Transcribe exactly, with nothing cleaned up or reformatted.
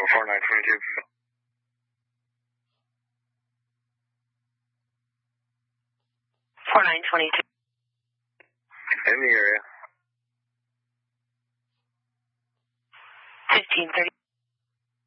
for four nine twenty-two. four nine twenty-two. In the area. fifteen thirty.